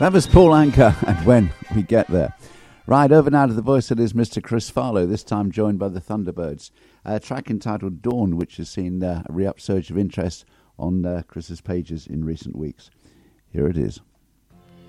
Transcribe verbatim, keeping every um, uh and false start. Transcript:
That was Paul Anka, and When We Get There. Right, over now to the voice that is Mister Chris Farlow, this time joined by the Thunderbirds. A track entitled Dawn, which has seen uh, a re-up surge of interest on uh, Chris's pages in recent weeks. Here it is.